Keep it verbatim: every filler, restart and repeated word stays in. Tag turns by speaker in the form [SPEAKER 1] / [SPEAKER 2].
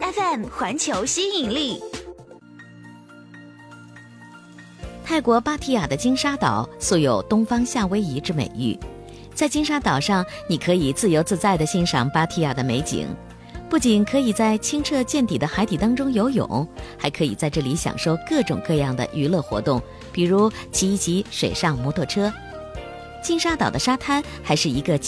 [SPEAKER 1] F M 环球吸引力。
[SPEAKER 2] 泰国芭提雅的金沙岛素有东方夏威夷之美誉，在金沙岛上，你可以自由自在地欣赏芭提雅的美景，不仅可以在清澈见底的海底当中游泳，还可以在这里享受各种各样的娱乐活动，比如骑一骑水上摩托车。金沙岛的沙滩还是一个